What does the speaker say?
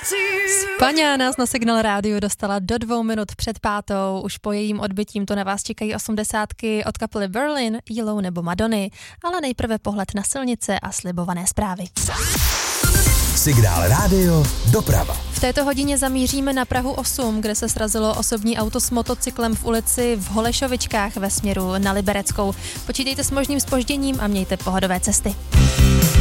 Spaňa nás na Signál rádiu dostala do 2 minut před 5. Už po jejím odbytím to na vás čekají 80 od kapely Berlin, Yellow nebo Madony, ale nejprve pohled na silnice a slibované zprávy. Signál rádio, doprava. V této hodině zamíříme na Prahu 8, kde se srazilo osobní auto s motocyklem v ulici v Holešovičkách ve směru na Libereckou. Počítejte s možným zpožděním a mějte pohodové cesty.